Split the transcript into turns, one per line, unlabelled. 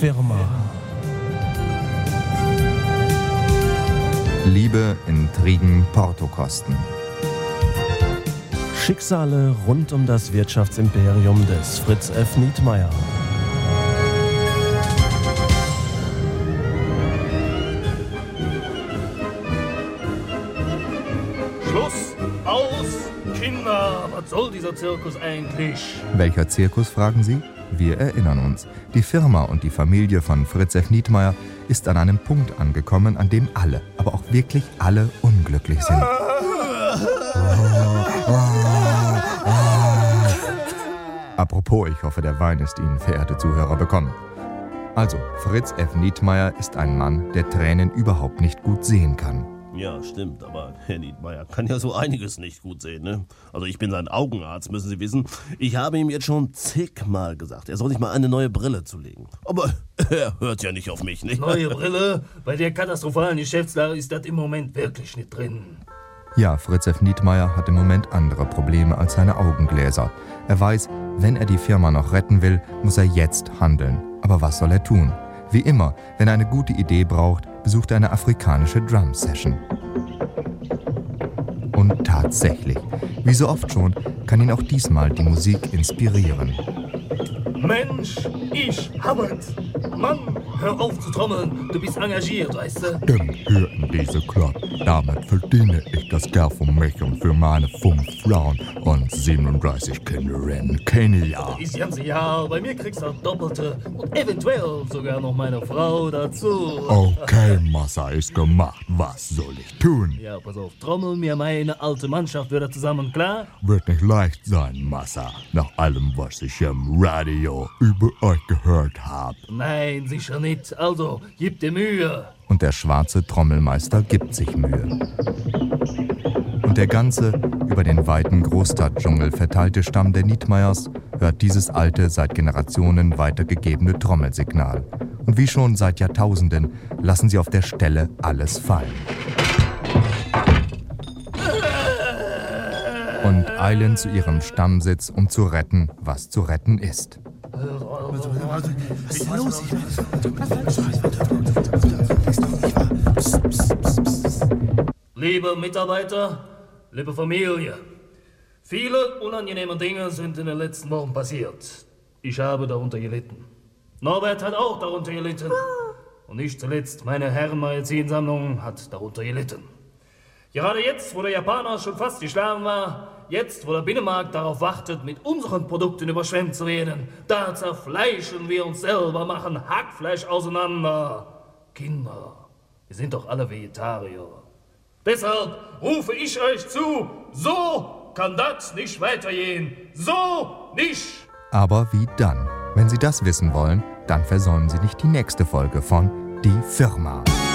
Firma.
Liebe, Intrigen, Portokosten.
Schicksale rund um das Wirtschaftsimperium des Fritz F. Nietmeyer.
Schluss, aus, Kinder, was soll dieser Zirkus eigentlich?
Welcher Zirkus, fragen Sie? Wir erinnern uns. Die Firma und die Familie von Fritz F. Nietmeyer ist an einem Punkt angekommen, an dem alle, aber auch wirklich alle unglücklich sind. Apropos, ich hoffe, der Wein ist Ihnen, verehrte Zuhörer, bekommen. Also, Fritz F. Nietmeyer ist ein Mann, der Tränen überhaupt nicht gut sehen kann.
Ja, stimmt, aber Herr Nietmeyer kann ja so einiges nicht gut sehen, ne? Also ich bin sein Augenarzt, müssen Sie wissen. Ich habe ihm jetzt schon zigmal gesagt, er soll sich mal eine neue Brille zulegen. Aber er hört ja nicht auf mich, nicht?
Neue Brille? Bei der katastrophalen Geschäftslage ist das im Moment wirklich nicht drin.
Ja, Fritz F. Nietmeyer hat im Moment andere Probleme als seine Augengläser. Er weiß, wenn er die Firma noch retten will, muss er jetzt handeln. Aber was soll er tun? Wie immer, wenn er eine gute Idee braucht, besucht er eine afrikanische Drum-Session. Und tatsächlich, wie so oft schon, kann ihn auch diesmal die Musik inspirieren.
Mensch, ich hab's. Mann, hör auf zu trommeln, du bist engagiert, weißt du?
Dann hörten diese Klott. Damit verdiene ich das Geld für mich und für meine 5 Frauen und 37 Kinder in Kenia.
Ist ganze Jahr, bei mir kriegst du auch Doppelte und eventuell sogar noch meine Frau dazu.
Okay, Massa, ist gemacht. Was soll ich tun?
Ja, pass auf, trommel mir meine alte Mannschaft wieder zusammen, klar?
Wird nicht leicht sein, Massa. Nach allem, was ich im Radio über euch gehört habe.
Nein, sicher nicht. Also, gib dir Mühe.
Und der schwarze Trommelmeister gibt sich Mühe. Und der ganze, über den weiten Großstadtdschungel verteilte Stamm der Nietmeyers hört dieses alte, seit Generationen weitergegebene Trommelsignal. Und wie schon seit Jahrtausenden lassen sie auf der Stelle alles fallen. Und eilen zu ihrem Stammsitz, um zu retten, was zu retten ist.
Was ist los hier?
Liebe Mitarbeiter, liebe Familie, viele unangenehme Dinge sind in den letzten Wochen passiert. Ich habe darunter gelitten. Norbert hat auch darunter gelitten. Und nicht zuletzt meine Herrenmagazinsammlung hat darunter gelitten. Gerade jetzt, wo der Japaner schon fast geschlagen war, jetzt, wo der Binnenmarkt darauf wartet, mit unseren Produkten überschwemmt zu werden, da zerfleischen wir uns selber, machen Hackfleisch auseinander. Kinder, wir sind doch alle Vegetarier. Deshalb rufe ich euch zu, so kann das nicht weitergehen. So nicht!
Aber wie dann? Wenn Sie das wissen wollen, dann versäumen Sie nicht die nächste Folge von Die Firma.